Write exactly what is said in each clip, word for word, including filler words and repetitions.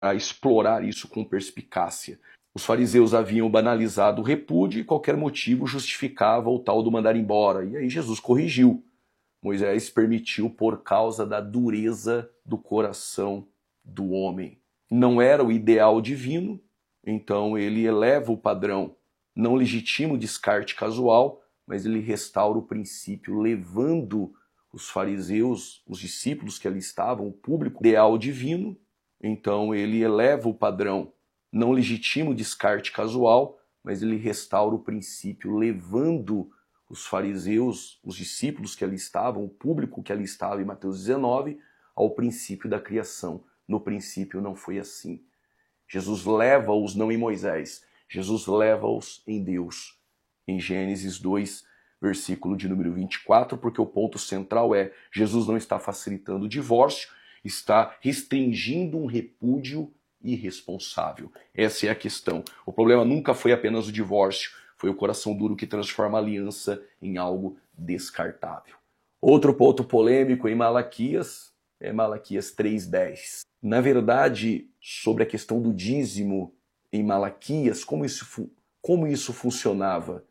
a explorar isso com perspicácia. Os fariseus haviam banalizado o repúdio e qualquer motivo justificava o tal do mandar embora. E aí Jesus corrigiu. Moisés permitiu por causa da dureza do coração do homem. Não era o ideal divino, então ele eleva o padrão. Não legitima o descarte casual, mas ele restaura o princípio, levando os fariseus, os discípulos que ali estavam, o público ideal divino. Então ele eleva o padrão. Não legitima o descarte casual, mas ele restaura o princípio, levando os fariseus, os discípulos que ali estavam, o público que ali estava em Mateus dezenove, ao princípio da criação. No princípio não foi assim. Jesus leva-os não em Moisés, Jesus leva-os em Deus. Em Gênesis dois, versículo de número vinte e quatro, porque o ponto central é, Jesus não está facilitando o divórcio, está restringindo um repúdio irresponsável. Essa é a questão. O problema nunca foi apenas o divórcio, foi o coração duro que transforma a aliança em algo descartável. Outro ponto polêmico em Malaquias é Malaquias três, dez. Na verdade, sobre a questão do dízimo em Malaquias, como isso, como isso funcionava,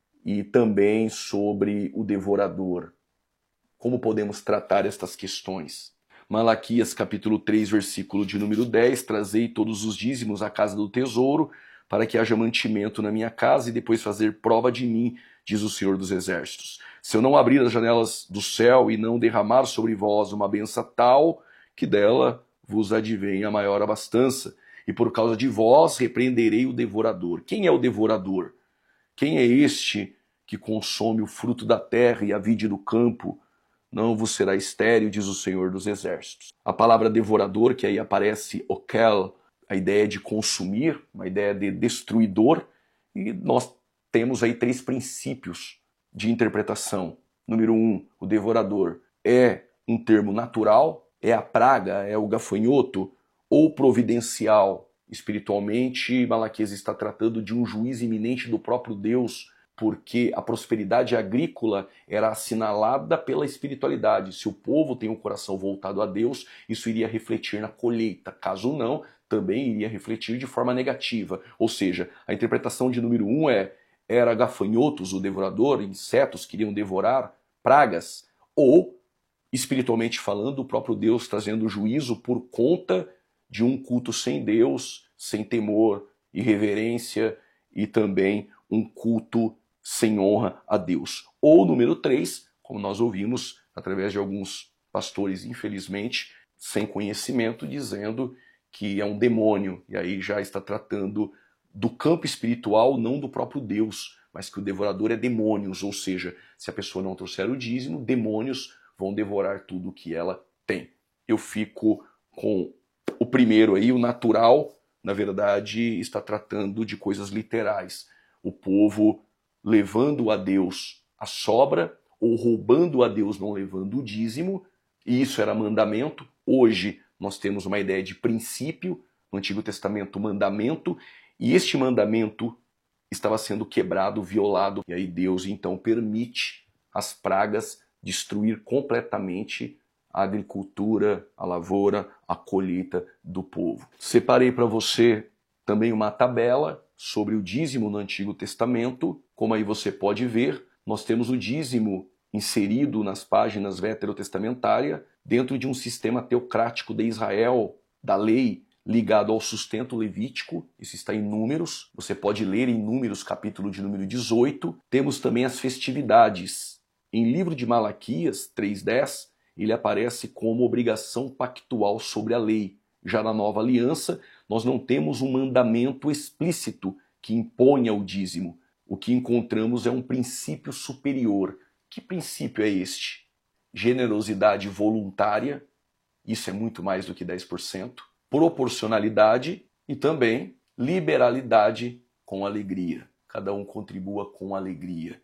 e também sobre o devorador, como podemos tratar estas questões. Malaquias capítulo três, versículo de número dez, trazei todos os dízimos à casa do tesouro, para que haja mantimento na minha casa e depois fazer prova de mim, diz o Senhor dos Exércitos. Se eu não abrir as janelas do céu e não derramar sobre vós uma benção tal, que dela vos advém a maior abastança, e por causa de vós repreenderei o devorador. Quem é o devorador? Quem é este que consome o fruto da terra e a vide do campo? Não vos será estéril, diz o Senhor dos Exércitos. A palavra devorador, que aí aparece okel, a ideia de consumir, uma ideia de destruidor, e nós temos aí três princípios de interpretação. Número um, o devorador é um termo natural, é a praga, é o gafanhoto, ou providencial. Espiritualmente, Malaquias está tratando de um juízo iminente do próprio Deus, porque a prosperidade agrícola era assinalada pela espiritualidade. Se o povo tem um coração voltado a Deus, isso iria refletir na colheita. Caso não, também iria refletir de forma negativa. Ou seja, a interpretação de número um é, era gafanhotos o devorador, insetos que iriam devorar, pragas, ou, espiritualmente falando, o próprio Deus trazendo juízo por conta de um culto sem Deus, sem temor e reverência, e também um culto sem honra a Deus. Ou número três, como nós ouvimos através de alguns pastores, infelizmente, sem conhecimento, dizendo que é um demônio, e aí já está tratando do campo espiritual, não do próprio Deus, mas que o devorador é demônios, ou seja, se a pessoa não trouxer o dízimo, demônios vão devorar tudo o que ela tem. Eu fico com o primeiro aí, o natural, na verdade, está tratando de coisas literais. O povo levando a Deus a sobra, ou roubando a Deus não levando o dízimo, e isso era mandamento. Hoje nós temos uma ideia de princípio, no Antigo Testamento mandamento, e este mandamento estava sendo quebrado, violado, e aí Deus então permite as pragas destruir completamente a agricultura, a lavoura, a colheita do povo. Separei para você também uma tabela sobre o dízimo no Antigo Testamento. Como aí você pode ver, nós temos o dízimo inserido nas páginas veterotestamentárias dentro de um sistema teocrático de Israel, da lei, ligado ao sustento levítico. Isso está em Números. Você pode ler em Números, capítulo de número dezoito. Temos também as festividades. Em livro de Malaquias três, dez, ele aparece como obrigação pactual sobre a lei. Já na nova aliança, nós não temos um mandamento explícito que imponha o dízimo. O que encontramos é um princípio superior. Que princípio é este? Generosidade voluntária, isso é muito mais do que dez por cento. Proporcionalidade e também liberalidade com alegria. Cada um contribua com alegria.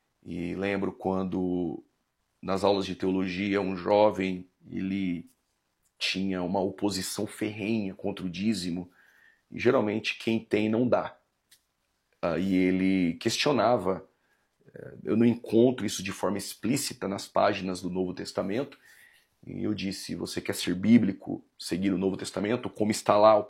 E lembro quando, nas aulas de teologia, um jovem, ele tinha uma oposição ferrenha contra o dízimo, e geralmente quem tem não dá. E ele questionava, eu não encontro isso de forma explícita nas páginas do Novo Testamento, e eu disse, você quer ser bíblico, seguir o Novo Testamento, como está lá o